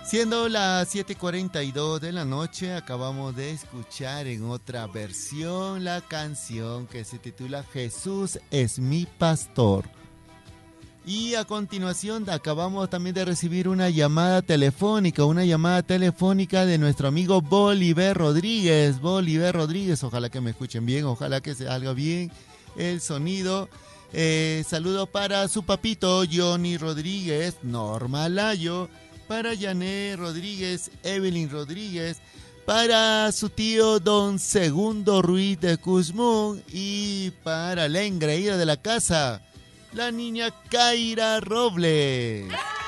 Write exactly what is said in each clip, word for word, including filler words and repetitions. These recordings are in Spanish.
Siendo las siete y cuarenta y dos de la noche, acabamos de escuchar en otra versión la canción que se titula Jesús es mi pastor. Y a continuación acabamos también de recibir una llamada telefónica, una llamada telefónica de nuestro amigo Bolívar Rodríguez. Bolívar Rodríguez, ojalá que me escuchen bien, ojalá que se salga bien el sonido. Eh, saludo para su papito Johnny Rodríguez, Norma Layo, para Yané Rodríguez, Evelyn Rodríguez, para su tío Don Segundo Ruiz de Cusmún y para la engreída de la casa, la niña Kaira Robles.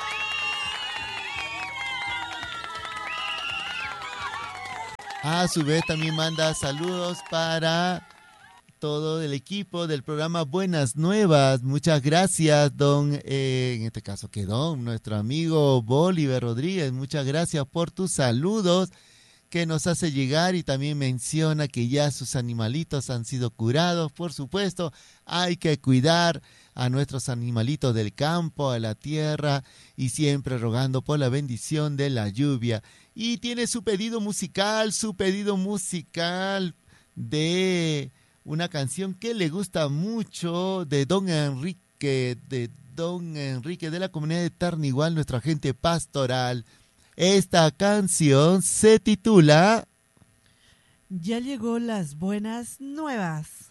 A su vez también manda saludos para todo el equipo del programa Buenas Nuevas. Muchas gracias, don, eh, en este caso que don, nuestro amigo Bolívar Rodríguez. Muchas gracias por tus saludos que nos hace llegar y también menciona que ya sus animalitos han sido curados. Por supuesto, hay que cuidar a nuestros animalitos del campo, a la tierra y siempre rogando por la bendición de la lluvia. Y tiene su pedido musical, su pedido musical de una canción que le gusta mucho de don Enrique, de don Enrique de la comunidad de Tarnigual, nuestro agente pastoral. Esta canción se titula Ya llegó las buenas nuevas.